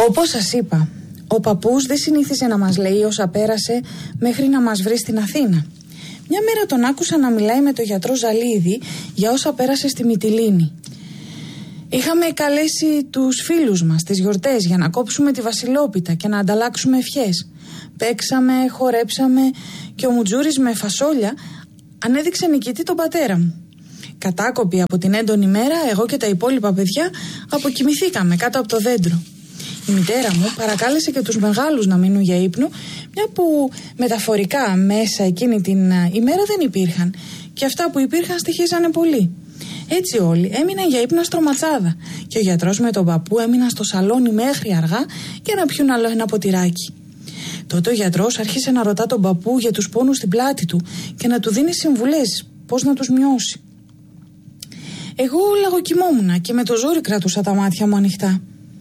Όπως σας είπα, ο παππούς δεν συνήθιζε να μας λέει όσα πέρασε μέχρι να μας βρει στην Αθήνα. Μια μέρα τον άκουσα να μιλάει με τον γιατρό Ζαλίδη για όσα πέρασε στη Μυτιλήνη. Είχαμε καλέσει τους φίλους μας τις γιορτές για να κόψουμε τη βασιλόπιτα και να ανταλλάξουμε ευχές. Παίξαμε, χορέψαμε και ο Μουτζούρης με φασόλια ανέδειξε νικητή τον πατέρα μου. Κατάκοποι από την έντονη μέρα, εγώ και τα υπόλοιπα παιδιά αποκοιμηθήκαμε κάτω από το δέντρο. Η μητέρα μου παρακάλεσε και τους μεγάλους να μείνουν για ύπνο, μια που μεταφορικά μέσα εκείνη την ημέρα δεν υπήρχαν και αυτά που υπήρχαν στοιχίζανε πολύ. Έτσι όλοι έμειναν για ύπνο στρωματσάδα και ο γιατρός με τον παππού έμειναν στο σαλόνι μέχρι αργά για να πιούν άλλο ένα ποτηράκι. Τότε ο γιατρός άρχισε να ρωτά τον παππού για τους πόνους στην πλάτη του και να του δίνει συμβουλές πώς να τους μειώσει. Εγώ λαγοκοιμόμουνα και με το ζόρι κρατούσα τα μάτια μου ανοιχτά.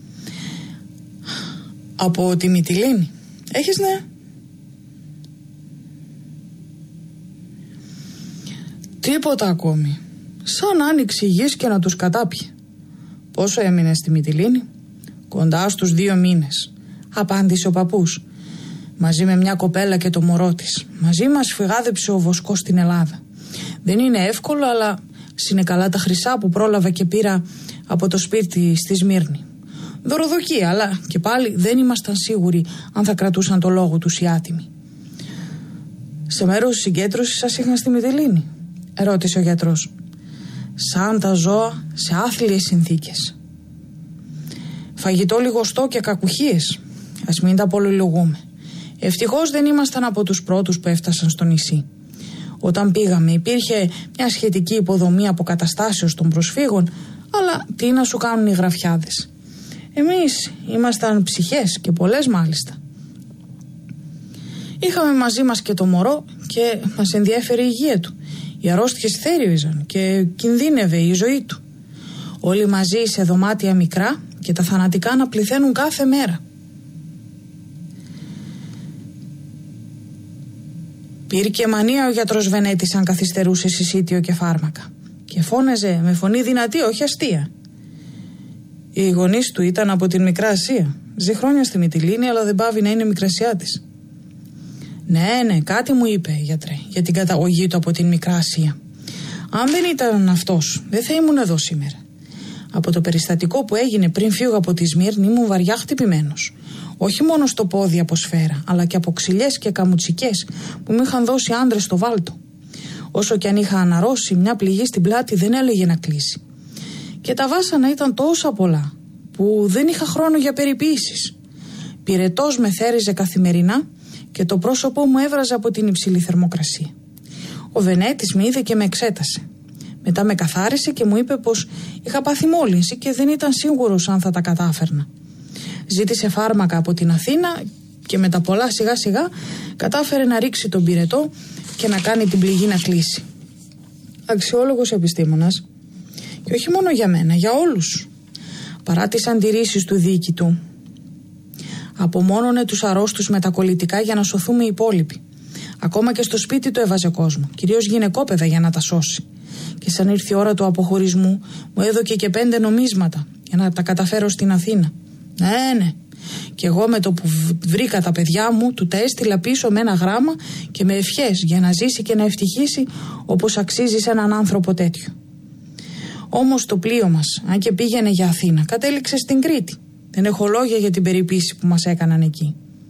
Από τη Μυτιλήνη έχεις νέα? Τίποτα ακόμη. Σαν άνοιξε η γης και να τους κατάπιε. Πόσο έμεινε στη Μυτιλήνη? Κοντά στους 2 μήνες, απάντησε ο παππούς. Μαζί με μια κοπέλα και το μωρό της. Μαζί μας φυγάδεψε ο βοσκός στην Ελλάδα. Δεν είναι εύκολο, αλλά συνεκαλά τα χρυσά που πρόλαβα και πήρα από το σπίτι στη Σμύρνη. Δωροδοκία, αλλά και πάλι δεν ήμασταν σίγουροι αν θα κρατούσαν το λόγο τους οι άτιμοι. Σε μέρος συγκέντρωσης σας είχαν στη Μυτιλήνη? Ρώτησε ο γιατρός. Σαν τα ζώα σε άθλιες συνθήκες. Φαγητό λιγοστό και κακουχίες. Ας μην τα πολυλογούμε. Ευτυχώς δεν ήμασταν από τους πρώτους που έφτασαν στο νησί. Όταν πήγαμε υπήρχε μια σχετική υποδομή αποκαταστάσεως των προσφύγων, αλλά τι να σου κάνουν οι γραφιάδες. Εμείς ήμασταν ψυχές και πολλές μάλιστα. Είχαμε μαζί μας και το μωρό και μας ενδιέφερε η υγεία του. Οι αρρώστιες θέριζαν και κινδύνευε η ζωή του. Όλοι μαζί σε δωμάτια μικρά και τα θανατικά να πληθαίνουν κάθε μέρα. Πήρε μανία ο γιατρός Βενέτης αν καθυστερούσε συσίτιο και φάρμακα και φώναζε με φωνή δυνατή, όχι αστεία. Οι γονείς του ήταν από την Μικρά Ασία. Ζει χρόνια στη Μυτιλήνη, αλλά δεν πάβει να είναι Μικρασιάτης. Ναι, κάτι μου είπε, γιατρέ, για την καταγωγή του από την Μικρά Ασία. Αν δεν ήταν αυτός, δεν θα ήμουν εδώ σήμερα. Από το περιστατικό που έγινε πριν φύγω από τη Σμύρνη ήμουν βαριά χτυπημένος. Όχι μόνο στο πόδι από σφαίρα, αλλά και από ξυλιές και καμουτσικές που μου είχαν δώσει άντρες στο βάλτο. Όσο κι αν είχα αναρρώσει, μια πληγή στην πλάτη δεν έλεγε να κλείσει. Και τα βάσανα ήταν τόσα πολλά, που δεν είχα χρόνο για περιποίησεις. Πυρετός με θέριζε καθημερινά και το πρόσωπό μου έβραζε από την υψηλή θερμοκρασία. Ο Βενέτης με είδε και με εξέτασε. Μετά με καθάρισε και μου είπε πως είχα πάθει μόλυνση και δεν ήταν σίγουρος αν θα τα κατάφερνα. Ζήτησε φάρμακα από την Αθήνα και με τα πολλά σιγά σιγά κατάφερε να ρίξει τον πυρετό και να κάνει την πληγή να κλείσει. Αξιόλογος επιστήμονας. Και όχι μόνο για μένα, για όλους. Παρά τις αντιρρήσεις του διοικητού, απομόνωνε τους αρρώστους με τα κολλητικά για να σωθούμε οι υπόλοιποι. Ακόμα και στο σπίτι του έβαζε κόσμο, κυρίως γυναικόπαιδα, για να τα σώσει. Και σαν ήρθε η ώρα του αποχωρισμού, μου έδωκε και 5 νομίσματα για να τα καταφέρω στην Αθήνα. Ναι. Και εγώ με το που βρήκα τα παιδιά μου, του τα έστειλα πίσω με ένα γράμμα και με ευχές για να ζήσει και να ευτυχήσει όπως αξίζει σε έναν άνθρωπο τέτοιο. Όμως το πλοίο μας, αν και πήγαινε για Αθήνα, κατέληξε στην Κρήτη. Δεν έχω λόγια για την περιποίηση που μας έκαναν εκεί.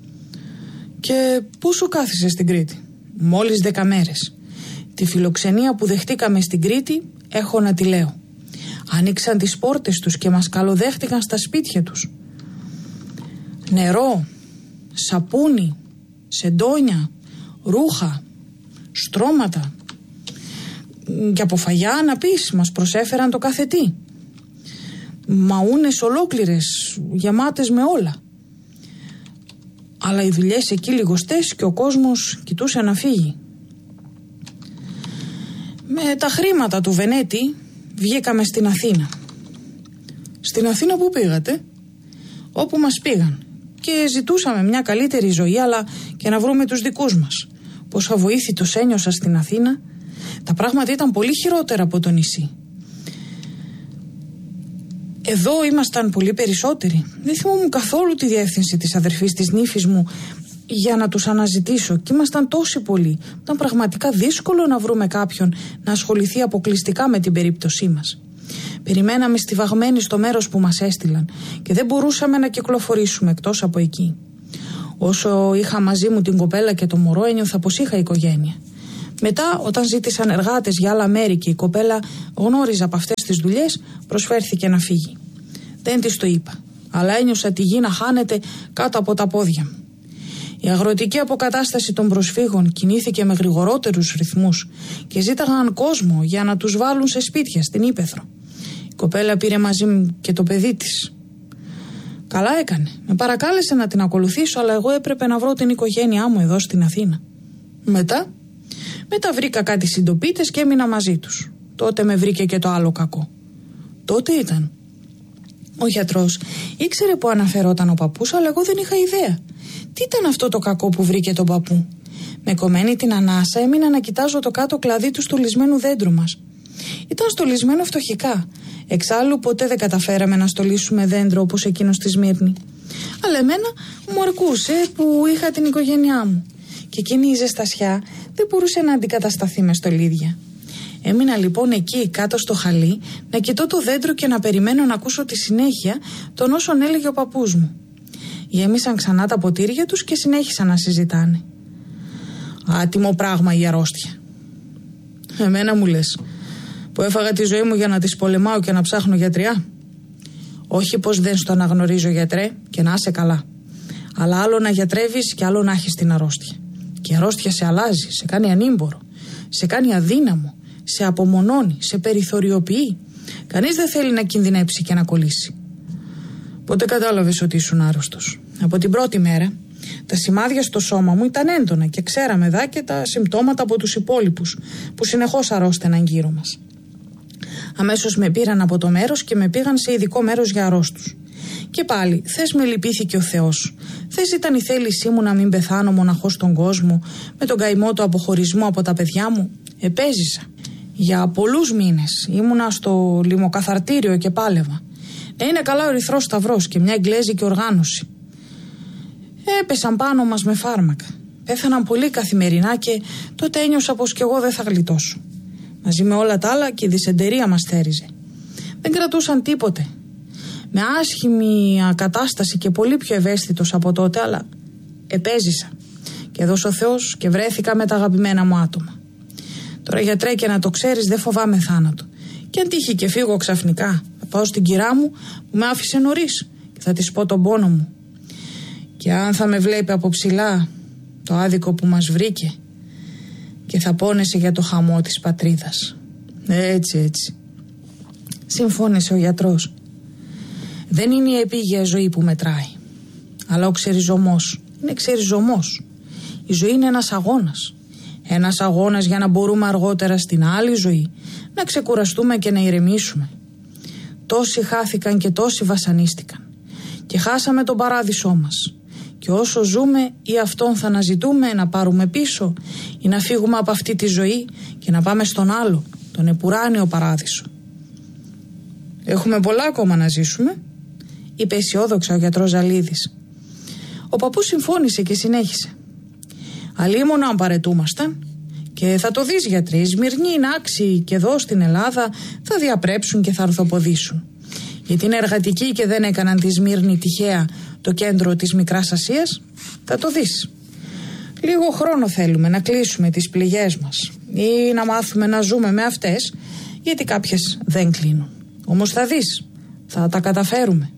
Και πόσο κάθισε στην Κρήτη? Μόλις 10 μέρες. Τη φιλοξενία που δεχτήκαμε στην Κρήτη έχω να τη λέω. Άνοιξαν τις πόρτες τους και μας καλοδέχτηκαν στα σπίτια τους. Νερό, σαπούνι, σεντόνια, ρούχα, στρώματα. Και από φαγιά να πεις, μας προσέφεραν το κάθε τι. Μαούνες ολόκληρες, γεμάτες με όλα. Αλλά οι δουλειές εκεί λιγοστές και ο κόσμος κοιτούσε να φύγει. Με τα χρήματα του Βενέτη βγήκαμε στην Αθήνα. Στην Αθήνα που πήγατε? Όπου μας πήγαν. Και ζητούσαμε μια καλύτερη ζωή, αλλά και να βρούμε τους δικούς μας. Πόσο αβοήθητος ένιωσα στην Αθήνα. Τα πράγματα ήταν πολύ χειρότερα από το νησί. Εδώ ήμασταν πολύ περισσότεροι. Δεν θυμόμουν καθόλου τη διεύθυνση της αδερφής της νύφης μου για να τους αναζητήσω, και ήμασταν τόσοι πολλοί. Ήταν πραγματικά δύσκολο να βρούμε κάποιον να ασχοληθεί αποκλειστικά με την περίπτωσή μας. Περιμέναμε στιβαγμένοι στο μέρος που μας έστειλαν και δεν μπορούσαμε να κυκλοφορήσουμε εκτός από εκεί. Όσο είχα μαζί μου την κοπέλα και το μωρό, ένιωθα πως είχα οικογένεια. Μετά, όταν ζήτησαν εργάτες για άλλα μέρη και η κοπέλα γνώριζε από αυτές τις δουλειές, προσφέρθηκε να φύγει. Δεν της το είπα, αλλά ένιωσα τη γη να χάνεται κάτω από τα πόδια μου. Η αγροτική αποκατάσταση των προσφύγων κινήθηκε με γρηγορότερους ρυθμούς και ζήταγαν κόσμο για να τους βάλουν σε σπίτια στην Ύπαιθρο. Η κοπέλα πήρε μαζί μου και το παιδί της. Καλά έκανε. Με παρακάλεσε να την ακολουθήσω, αλλά εγώ έπρεπε να βρω την οικογένειά μου εδώ στην Αθήνα. Μετά βρήκα κάτι συντοπίτες και έμεινα μαζί τους. Τότε με βρήκε και το άλλο κακό. Τότε ήταν. Ο γιατρός ήξερε που αναφερόταν ο παππούς, αλλά εγώ δεν είχα ιδέα. Τι ήταν αυτό το κακό που βρήκε τον παππού? Με κομμένη την ανάσα έμεινα να κοιτάζω το κάτω κλαδί του στολισμένου δέντρου μας. Ήταν στολισμένο φτωχικά. Εξάλλου ποτέ δεν καταφέραμε να στολίσουμε δέντρο όπως εκείνο στη Σμύρνη. Αλλά εμένα μου αρκούσε που είχα την οικογένειά μου. Και εκείνη η ζεστασιά δεν μπορούσε να αντικατασταθεί με στολίδια. Έμεινα λοιπόν εκεί κάτω στο χαλί να κοιτώ το δέντρο και να περιμένω να ακούσω τη συνέχεια των όσων έλεγε ο παππούς μου. Γέμισαν ξανά τα ποτήρια τους και συνέχισαν να συζητάνε. Άτιμο πράγμα η αρρώστια. Εμένα μου λες, που έφαγα τη ζωή μου για να τις πολεμάω και να ψάχνω γιατριά? Όχι πως δεν στο αναγνωρίζω, γιατρέ, και να είσαι καλά. Αλλά άλλο να γιατρεύεις και άλλο να έχεις την αρρώστια. Και η αρρώστια σε αλλάζει, σε κάνει ανήμπορο, σε κάνει αδύναμο, σε απομονώνει, σε περιθωριοποιεί. Κανείς δεν θέλει να κινδυνέψει και να κολλήσει. Πότε κατάλαβες ότι ήσουν άρρωστος? Από την πρώτη μέρα. Τα σημάδια στο σώμα μου ήταν έντονα και ξέραμε δά και τα συμπτώματα από τους υπόλοιπους που συνεχώς αρρώστεναν γύρω μας. Αμέσως με πήραν από το μέρος και με πήγαν σε ειδικό μέρος για αρρώστους. Και πάλι, θες με λυπήθηκε ο Θεός. Θες ήταν η θέλησή μου να μην πεθάνω μοναχός στον κόσμο, με τον καημό του αποχωρισμό από τα παιδιά μου? Επέζησα. Για πολλούς μήνες ήμουνα στο λιμοκαθαρτήριο και πάλευα. Να είναι καλά ο Ερυθρός Σταυρός και μια εγγλέζικη οργάνωση. Έπεσαν πάνω μας με φάρμακα. Πέθαναν πολύ καθημερινά και τότε ένιωσα πως κι εγώ δεν θα γλιτώσω. Μαζί με όλα τα άλλα και η δυσεντερία μας θέριζε. Δεν κρατούσαν τίποτε. Με άσχημη κατάσταση και πολύ πιο ευαίσθητος από τότε, αλλά επέζησα. Και έδωσε ο Θεός και βρέθηκα με τα αγαπημένα μου άτομα. Τώρα, γιατρέ, και να το ξέρεις, δεν φοβάμαι θάνατο. Και αν τύχει και φύγω ξαφνικά, θα πάω στην κυρά μου που με άφησε νωρίς και θα της πω τον πόνο μου. Και αν θα με βλέπει από ψηλά το άδικο που μας βρήκε, και θα πόνεσε για το χαμό της πατρίδας. Έτσι. Συμφώνησε ο γιατρός. Δεν είναι η επίγεια ζωή που μετράει, αλλά ο ξεριζωμός. Είναι ξεριζωμός. Η ζωή είναι ένας αγώνας. Ένας αγώνας για να μπορούμε αργότερα στην άλλη ζωή να ξεκουραστούμε και να ηρεμήσουμε. Τόσοι χάθηκαν και τόσοι βασανίστηκαν και χάσαμε τον παράδεισό μας. Και όσο ζούμε ή αυτόν θα αναζητούμε να πάρουμε πίσω ή να φύγουμε από αυτή τη ζωή και να πάμε στον άλλο, τον επουράνιο παράδεισο. Έχουμε πολλά ακόμα να ζήσουμε, είπε αισιόδοξα ο γιατρός Ζαλίδης. Ο παππούς συμφώνησε και συνέχισε. Αλίμονα αν παρετούμασταν, και θα το δεις, γιατρέ, οι Σμυρνοί Νάξοι και εδώ στην Ελλάδα θα διαπρέψουν και θα ορθοποδήσουν. Γιατί είναι εργατικοί και δεν έκαναν τη Σμύρνη τυχαία το κέντρο της Μικράς Ασίας. Θα το δεις. Λίγο χρόνο θέλουμε να κλείσουμε τις πληγές μας ή να μάθουμε να ζούμε με αυτές, γιατί κάποιες δεν κλείνουν. Όμως θα δεις, θα τα καταφέρουμε.